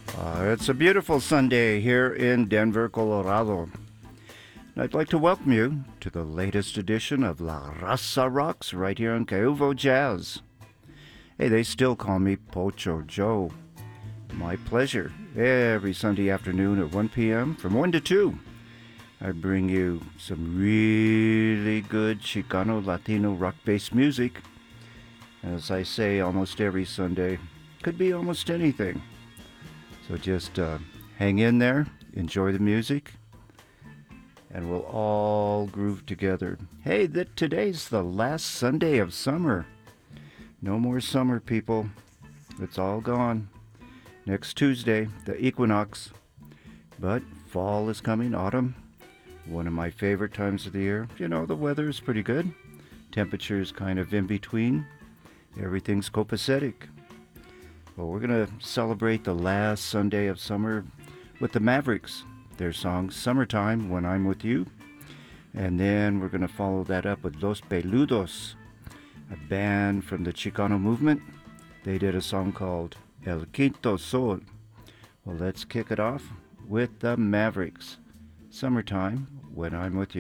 It's a beautiful Sunday here in Denver, Colorado. And I'd like to welcome you to the latest edition of La Raza Rocks right here on Cauvo Jazz. Hey, they still call me Pocho Joe. My pleasure. Every Sunday afternoon at 1 p.m. from 1 to 2, I bring you some really good Chicano Latino rock-based music. As I say almost every Sunday, could be almost anything. So just hang in there, enjoy the music, and we'll all groove together. Hey, today's the last Sunday of summer. No more summer, people. It's all gone. Next Tuesday, the equinox. But fall is coming, autumn. One of my favorite times of the year. You know, the weather is pretty good. Temperature's kind of in between. Everything's copacetic. Well, we're going to celebrate the last Sunday of summer with the Mavericks. Their song Summertime, When I'm With You. And then we're going to follow that up with Los Peludos, a band from the Chicano movement. They did a song called El Quinto Sol. Well, let's kick it off with the Mavericks. Summertime, When I'm With You.